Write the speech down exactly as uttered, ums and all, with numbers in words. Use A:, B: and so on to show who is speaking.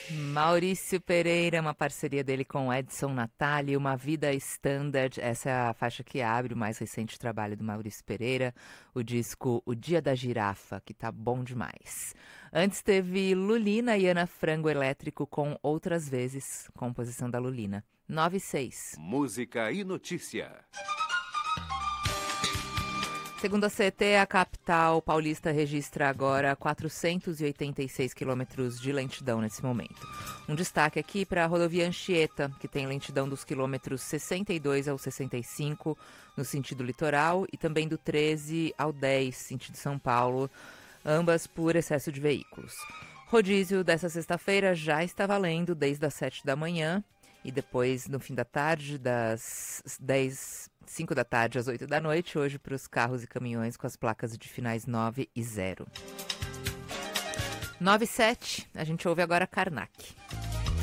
A: Maurício Pereira, uma parceria dele com Edson Natali, Uma Vida Standard. Essa é a faixa que abre o mais recente trabalho do Maurício Pereira, o disco O Dia da Girafa, que tá bom demais. Antes teve Lulina e Ana Frango Elétrico com Outras Vezes, composição da Lulina. nove e seis.
B: Música e notícia.
A: Segundo a C E T, a capital paulista registra agora quatrocentos e oitenta e seis quilômetros de lentidão nesse momento. Um destaque aqui para a rodovia Anchieta, que tem lentidão dos quilômetros sessenta e dois ao sessenta e cinco no sentido litoral e também do treze ao dez, sentido São Paulo, ambas por excesso de veículos. Rodízio dessa sexta-feira já está valendo desde as sete da manhã e depois, no fim da tarde, das dez, cinco da tarde às oito da noite, hoje para os carros e caminhões com as placas de finais nove e zero. nove e sete, a gente ouve agora Karnak.